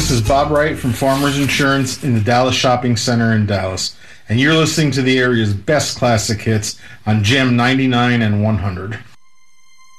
this is Bob Wright from Farmers Insurance in the Dallas Shopping Center in Dallas, and you're listening to the area's best classic hits on Gem 99 and 100.